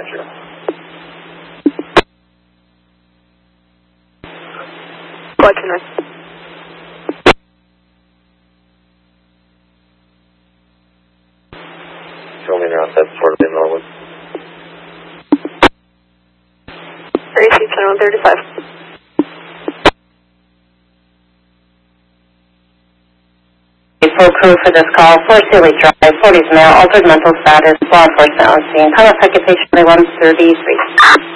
passenger. Collection right. Show me around 740 Norwood. 36 and 135. Full crew for this call, 4 Sealy Drive, 40's male, altered mental status, law enforcement on scene. Time of occupation 1:33.